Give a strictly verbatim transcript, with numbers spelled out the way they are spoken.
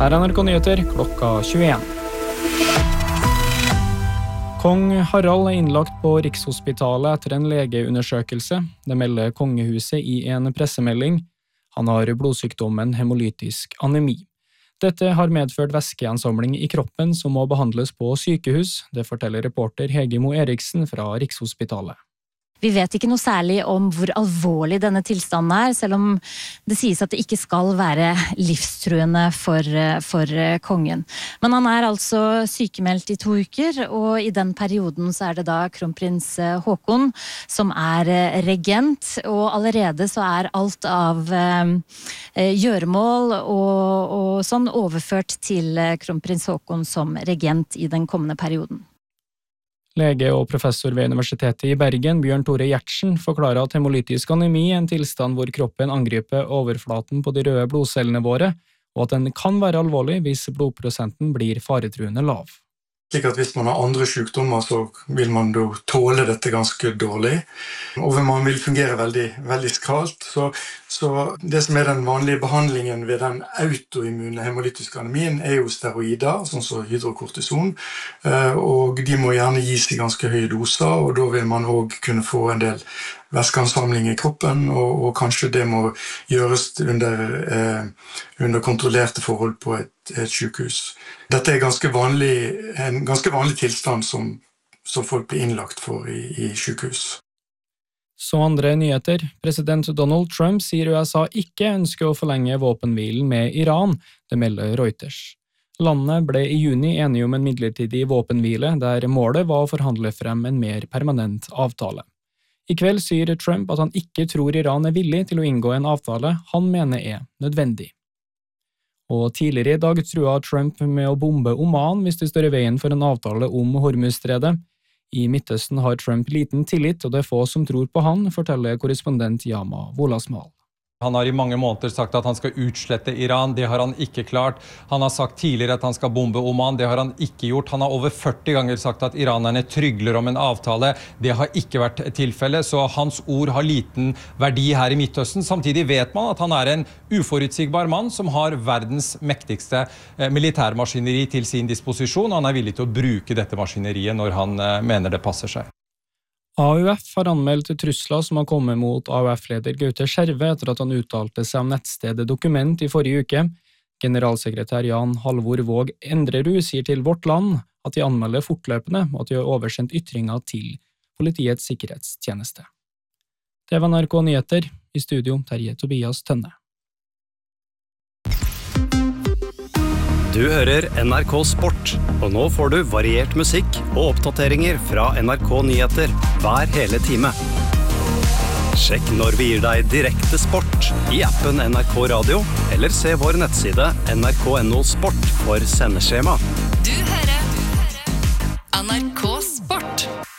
Her er N R K Nyheter klokka tjueen. Kong Harald er innlagt på Rikshospitalet etter en legeundersøkelse. Det melder kongehuset i en pressemelding. Han har blodsykdommen hemolytisk anemi. Dette har medført væskeansamling i kroppen som må behandles på sykehus, det forteller reporter Hege Mo Eriksen fra Rikshospitalet. Vi vet ikke noe særlig om hvor alvorlig denne tilstanden er, selv om det sies at det ikke skal være livstruende for, for kongen. Men han er altså sykemeldt i to uker, og i den perioden så er det da kronprins Haakon som er regent, og allerede så er alt av eh, gjøremål og, og sånn overført til kronprins Haakon som regent i den kommende perioden. Lege og professor ved Universitetet i Bergen, Bjørn Tore Gjertsen, forklarer at hemolytisk anemi er en tilstand hvor kroppen angriper overflaten på de røde blodcellene våre, og at den kan være alvorlig hvis blodprosenten blir faretruende lav. Slik at hvis man har andre sykdommer, så vil man da tåle dette ganske dårlig. Og man vil fungere veldig, veldig skralt. Så, så det som er den vanlige behandlingen ved den autoimmune hemolytiske anemien er jo steroider, sånn som hydrokortison. Og de må gjerne gis i ganske høye doser, og da vil man også kunne få en del væskeansamling i kroppen, og, og kanskje det må gjøres under, eh, under kontrollerte forhold på et, et sykehus. Dette er ganske vanlig, en ganske vanlig tilstand som, som folk blir innlagt for i, i sykehus. Så andre nyheter. President Donald Trump sier U S A ikke ønsker å forlenge våpenhvilen med Iran, det melder Reuters. Landet ble i juni enige om en midlertidig våpenhvile, der målet var å forhandle frem en mer permanent avtale. I kveld sier Trump at han ikke tror Iran er villig til å inngå en avtale han mener er nødvendig. Og tidligere i dag trua Trump med å bombe Oman hvis det står i veien for en avtale om Hormuzstredet. I Midtøsten har Trump liten tillit, og det er få som tror på han, forteller korrespondent Yama Wolasmal. Han har i mange måneder sagt at han skal utslette Iran, det har han ikke klart. Han har sagt tidligere at han skal bombe Oman, det har han ikke gjort. Han har over førti ganger sagt at iranerne trygler om en avtale, det har ikke vært tilfelle, så hans ord har liten verdi her i Midtøsten. Samtidig vet man at han er en uforutsigbar mann som har verdens mektigste militærmaskineri til sin disposisjon, og han er villig til å bruke dette maskineriet når han mener det passer seg. A U F har anmeldt trusler som har kommet mot A U F-leder Gaute Skjerve etter at han uttalte seg om nettstedet Dokument i forrige uke. Generalsekretær Jan Halvor Våg Endrerud sier til Vårt Land at de anmelder fortløpende og at de har oversendt ytringer til Politiets sikkerhetstjeneste. Det var N R K Nyheter, i studio Terje Tobias Tønne. Du hører N R K Sport, og nå får du variert musikk og oppdateringer fra N R K Nyheter hver hele time. Sjekk når vi gir deg direkte sport i appen N R K Radio, eller se vår nettside N R K punktum N O Sport for sendeskjema. Du hører N R K Sport.